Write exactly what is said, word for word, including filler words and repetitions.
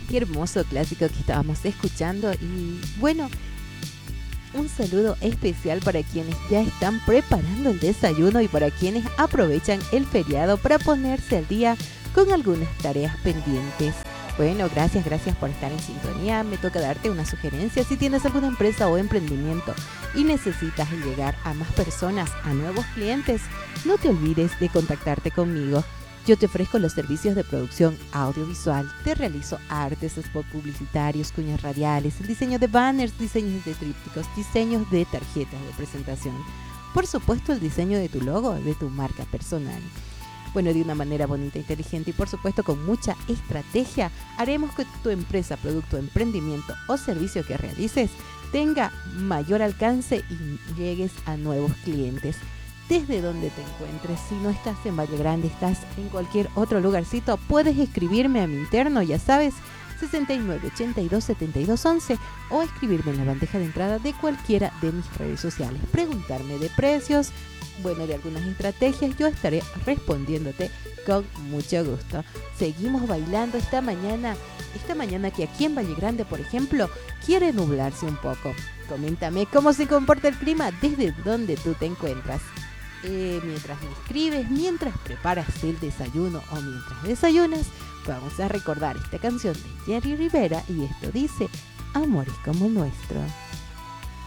Qué hermoso clásico que estábamos escuchando. Y bueno, un saludo especial para quienes ya están preparando el desayuno y para quienes aprovechan el feriado para ponerse al día con algunas tareas pendientes. Bueno, gracias, gracias por estar en sintonía. Me toca darte una sugerencia. Si tienes alguna empresa o emprendimiento y necesitas llegar a más personas, a nuevos clientes, no te olvides de contactarte conmigo. Yo te ofrezco los servicios de producción audiovisual, te realizo artes, spots publicitarios, cuñas radiales, el diseño de banners, diseños de trípticos, diseños de tarjetas de presentación. Por supuesto, el diseño de tu logo, de tu marca personal. Bueno, de una manera bonita, inteligente y por supuesto con mucha estrategia, haremos que tu empresa, producto, emprendimiento o servicio que realices tenga mayor alcance y llegues a nuevos clientes. Desde donde te encuentres, si no estás en Valle Grande, estás en cualquier otro lugarcito, puedes escribirme a mi interno, ya sabes, sesenta y nueve, ochenta y dos, setenta y dos, once, o escribirme en la bandeja de entrada de cualquiera de mis redes sociales. Preguntarme de precios, bueno, de algunas estrategias, yo estaré respondiéndote con mucho gusto. Seguimos bailando esta mañana, esta mañana que aquí en Valle Grande, por ejemplo, quiere nublarse un poco. Coméntame cómo se comporta el clima desde donde tú te encuentras. Eh, mientras me escribes, mientras preparas el desayuno o mientras desayunas, vamos a recordar esta canción de Jerry Rivera y esto dice Amores como el nuestro.